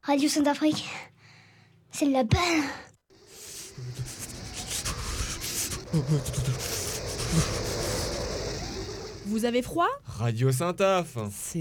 Radio Saint-Afrique, c'est la belle. Vous avez froid ? Radio Saint-Af. C'est